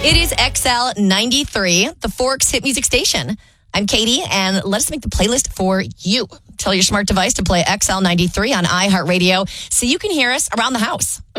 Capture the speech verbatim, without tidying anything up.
It is X L ninety-three, the Forks Hit Music Station. I'm Katie, and let us make the playlist for you. Tell your smart device to play X L ninety-three on iHeartRadio so you can hear us around the house.